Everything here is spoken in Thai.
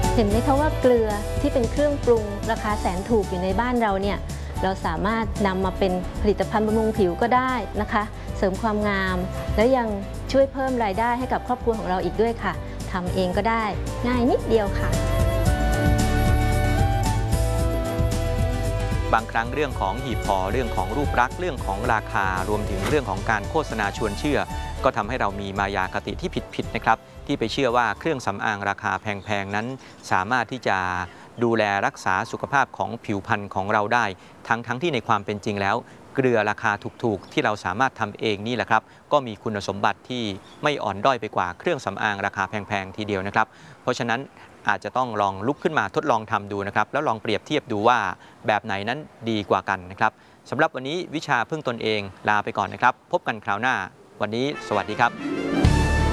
เห็นไหมคะว่าเกลือที่เป็นเครื่องปรุงราคาแสนถูกอยู่ในบ้านเราเนี่ยเราสามารถนำมาเป็นผลิตภัณฑ์บำรุงผิวก็ได้นะคะเสริมความงามและยังช่วยเพิ่มรายได้ให้กับครอบครัวของเราอีกด้วยค่ะทำเองก็ได้ง่ายนิดเดียวค่ะบางครั้งเรื่องของหีบห่อเรื่องของรูปลักษณ์เรื่องของราคารวมถึงเรื่องของการโฆษณาชวนเชื่อก็ทำให้เรามีมายาคติที่ผิดนะครับที่ไปเชื่อว่าเครื่องสำอางราคาแพงๆนั้นสามารถที่จะดูแลรักษาสุขภาพของผิวพรรณของเราได้ทั้งที่ในความเป็นจริงแล้วเกลือราคาถูกๆที่เราสามารถทำเองนี่แหละครับก็มีคุณสมบัติที่ไม่อ่อนด้อยไปกว่าเครื่องสำอางราคาแพงๆทีเดียวนะครับเพราะฉะนั้นอาจจะต้องลองลุกขึ้นมาทดลองทำดูนะครับแล้วลองเปรียบเทียบดูว่าแบบไหนนั้นดีกว่ากันนะครับสำหรับวันนี้วิชาพึ่งตนเองลาไปก่อนนะครับพบกันคราวหน้าวันนี้สวัสดีครับ